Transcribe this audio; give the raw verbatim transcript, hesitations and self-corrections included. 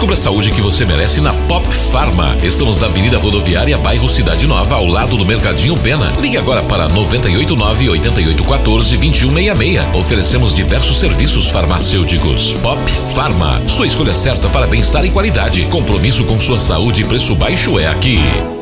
Descubra a saúde que você merece na Pop Pharma. Estamos na Avenida Rodoviária, bairro Cidade Nova, ao lado do Mercadinho Pena. Ligue agora para nove oito nove, oito oito um quatro, dois um seis seis. Oferecemos diversos serviços farmacêuticos. Pop Pharma, sua escolha certa para bem-estar e qualidade. Compromisso com sua saúde e preço baixo é aqui.